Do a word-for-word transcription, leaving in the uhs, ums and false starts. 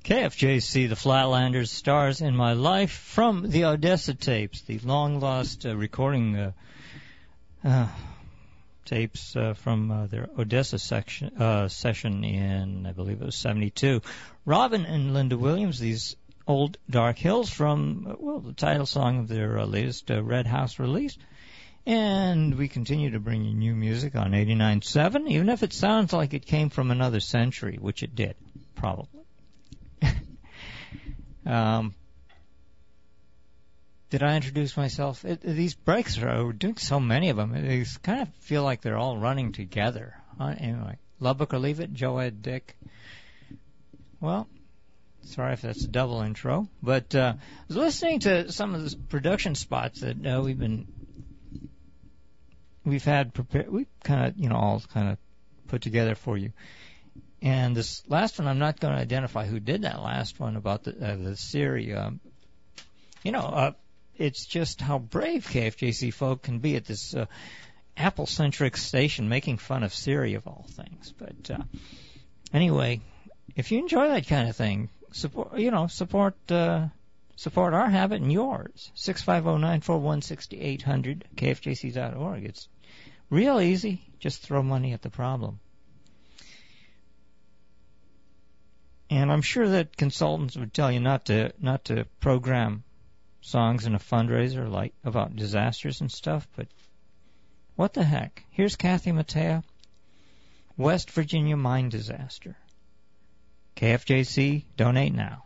K F J C, the Flatlanders, Stars in My Life, from the Odessa tapes, the long-lost uh, recording uh, uh, tapes uh, from uh, their Odessa section, uh, session in, I believe it was seventy-two. Robin and Linda Williams, these Old Dark Hills from, uh, well, the title song of their uh, latest uh, Red House release. And we continue to bring you new music on eighty-nine point seven, even if it sounds like it came from another century, which it did, probably. Um, did I introduce myself? It, these breaks are, we're doing so many of them. They kind of feel like they're all running together. Uh, anyway, Love Book or Leave It, Joe Ed Dick. Well, sorry if that's a double intro, but uh, I was listening to some of the production spots that uh, we've been, we've had prepared, we kind of, you know, all kind of put together for you. And this last one, I'm not going to identify who did that last one about the uh, the Siri. Um, you know, uh, it's just how brave K F J C folk can be at this uh, Apple-centric station, making fun of Siri of all things. But uh, anyway, if you enjoy that kind of thing, support you know support uh, support our habit and yours. six five zero, nine four one, six eight zero zero, K F J C dot org. It's real easy. Just throw money at the problem. And I'm sure that consultants would tell you not to not to program songs in a fundraiser like about disasters and stuff, but what the heck? Here's Kathy Mattea, West Virginia mine disaster. K F J C, donate now.